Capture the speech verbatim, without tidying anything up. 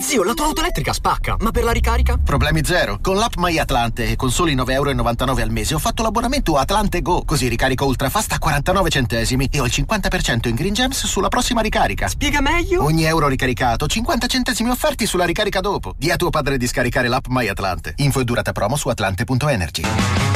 Zio, la tua auto elettrica spacca, ma per la ricarica? Problemi zero. Con l'app MyAtlante e con soli nove virgola novantanove euro al mese ho fatto l'abbonamento a Atlante Go, così ricarico ultrafast a quarantanove centesimi e ho il cinquanta per cento in Green Gems sulla prossima ricarica. Spiega meglio? Ogni euro ricaricato, cinquanta centesimi offerti sulla ricarica dopo. Di a tuo padre di scaricare l'app MyAtlante. Info e durata promo su atlante punto energy.